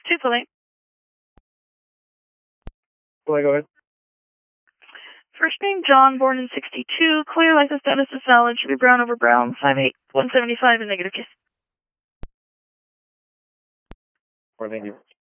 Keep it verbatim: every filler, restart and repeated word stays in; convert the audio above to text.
Two polite. Go ahead. First name John, born in sixty-two. Clear license status is valid. Should be brown over brown. five eight, one seventy-five in negative case. Or thank you.